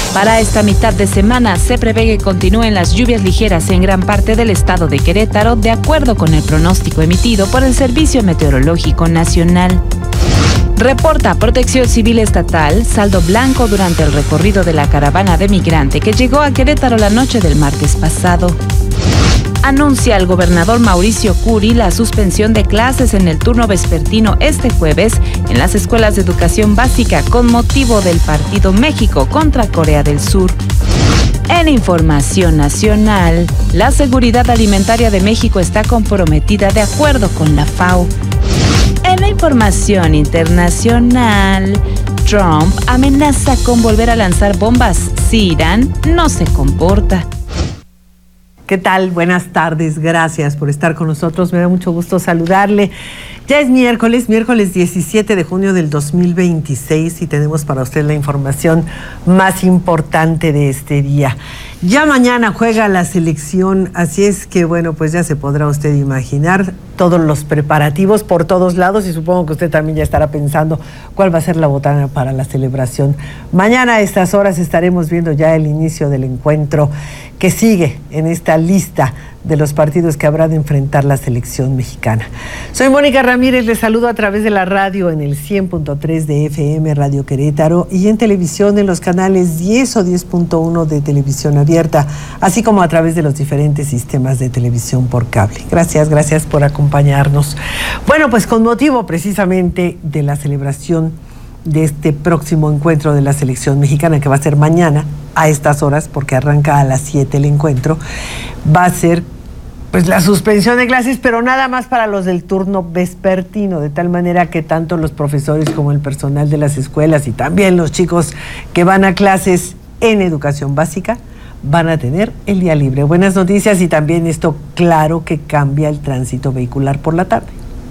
Para esta mitad de semana se prevé que continúen las lluvias ligeras en gran parte del estado de Querétaro, de acuerdo con el pronóstico emitido por el Servicio Meteorológico Nacional. Reporta Protección Civil Estatal saldo blanco durante el recorrido de la caravana de migrante que llegó a Querétaro la noche del martes pasado. Anuncia el gobernador Mauricio Curi la suspensión de clases en el turno vespertino este jueves en las escuelas de educación básica con motivo del partido México contra Corea del Sur. En información nacional, la seguridad alimentaria de México está comprometida de acuerdo con la FAO. En la información internacional, Trump amenaza con volver a lanzar bombas si Irán no se comporta. ¿Qué tal? Buenas tardes, gracias por estar con nosotros, me da mucho gusto saludarle. Ya es miércoles 17 de junio del 2026 y tenemos para usted la información más importante de este día. Ya mañana juega la selección, así es que bueno, pues ya se podrá usted imaginar todos los preparativos por todos lados y supongo que usted también ya estará pensando cuál va a ser la botana para la celebración. Mañana a estas horas estaremos viendo ya el inicio del encuentro que sigue en esta lista de los partidos que habrá de enfrentar la selección mexicana. Soy Mónica Ramírez, les saludo a través de la radio en el 100.3 de FM Radio Querétaro y en televisión en los canales 10 o 10.1 de televisión abierta, así como a través de los diferentes sistemas de televisión por cable. Gracias por acompañarnos. Bueno, pues con motivo precisamente de la celebración de este próximo encuentro de la selección mexicana, que va a ser mañana a estas horas, porque arranca a las 7 el encuentro, va a ser pues la suspensión de clases, pero nada más para los del turno vespertino, de tal manera que tanto los profesores como el personal de las escuelas y también los chicos que van a clases en educación básica van a tener el día libre. Buenas noticias y también esto, claro, que cambia el tránsito vehicular por la tarde.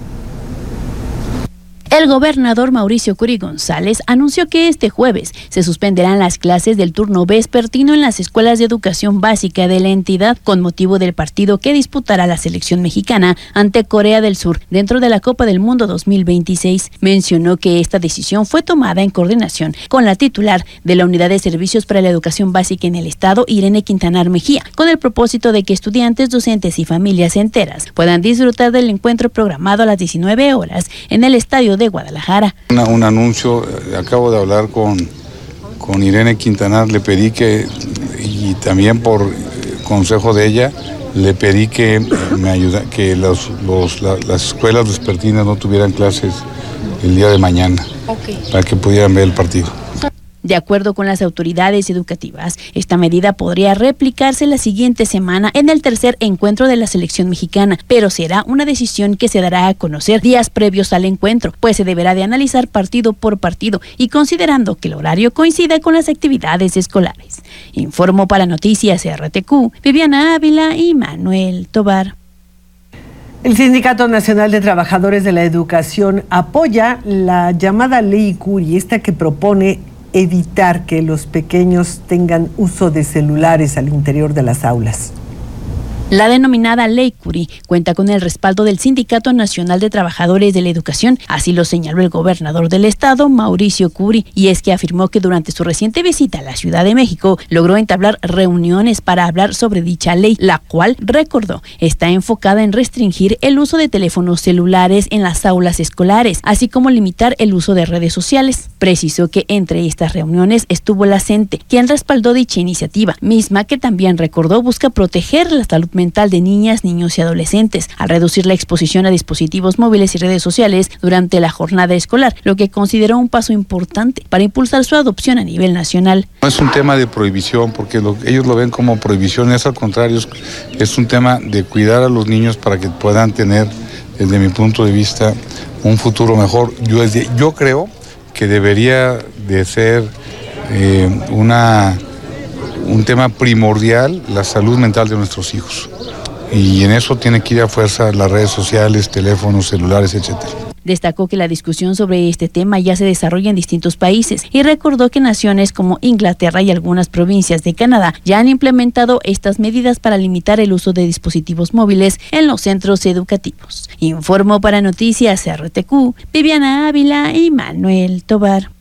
El gobernador Mauricio Curi González anunció que este jueves se suspenderán las clases del turno vespertino en las escuelas de educación básica de la entidad con motivo del partido que disputará la selección mexicana ante Corea del Sur dentro de la Copa del Mundo 2026. Mencionó que esta decisión fue tomada en coordinación con la titular de la Unidad de Servicios para la Educación Básica en el Estado, Irene Quintanar Mejía, con el propósito de que estudiantes, docentes y familias enteras puedan disfrutar del encuentro programado a las 19 horas en el estadio de Guadalajara. Un anuncio, acabo de hablar con Irene Quintanar, le pedí que, y también por consejo de ella, le pedí que me ayuda, que las escuelas vespertinas no tuvieran clases el día de mañana, para que pudieran ver el partido. De acuerdo con las autoridades educativas, esta medida podría replicarse la siguiente semana en el tercer encuentro de la selección mexicana, pero será una decisión que se dará a conocer días previos al encuentro, pues se deberá de analizar partido por partido y considerando que el horario coincida con las actividades escolares. Informó para Noticias RTQ, Viviana Ávila y Manuel Tobar. El Sindicato Nacional de Trabajadores de la Educación apoya la llamada Ley Curi, esta que propone evitar que los pequeños tengan uso de celulares al interior de las aulas. La denominada Ley Curi cuenta con el respaldo del Sindicato Nacional de Trabajadores de la Educación, así lo señaló el gobernador del estado, Mauricio Curi, y es que afirmó que durante su reciente visita a la Ciudad de México logró entablar reuniones para hablar sobre dicha ley, la cual, recordó, está enfocada en restringir el uso de teléfonos celulares en las aulas escolares, así como limitar el uso de redes sociales. Precisó que entre estas reuniones estuvo la CENTE, quien respaldó dicha iniciativa, misma que también recordó busca proteger la salud mental de niñas, niños y adolescentes, al reducir la exposición a dispositivos móviles y redes sociales durante la jornada escolar, lo que consideró un paso importante para impulsar su adopción a nivel nacional. No es un tema de prohibición, porque ellos lo ven como prohibición, es al contrario, es un tema de cuidar a los niños para que puedan tener, desde mi punto de vista, un futuro mejor. Yo creo que debería de ser un tema primordial la salud mental de nuestros hijos. Y en eso tiene que ir a fuerza las redes sociales, teléfonos, celulares, etcétera. Destacó que la discusión sobre este tema ya se desarrolla en distintos países y recordó que naciones como Inglaterra y algunas provincias de Canadá ya han implementado estas medidas para limitar el uso de dispositivos móviles en los centros educativos. Informó para Noticias RTQ, Viviana Ávila y Manuel Tobar.